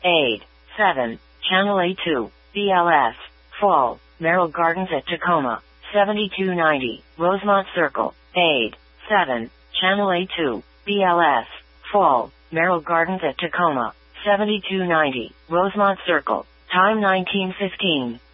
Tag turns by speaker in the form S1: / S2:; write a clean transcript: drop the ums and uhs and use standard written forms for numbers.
S1: Aid. 7. Channel A2, BLS. Fall, Merrill Gardens at Tacoma. 7290, Rosemont Circle. Aid. 7. Channel A2, BLS. Fall, Merrill Gardens at Tacoma. 7290, Rosemont Circle. Time 19:15.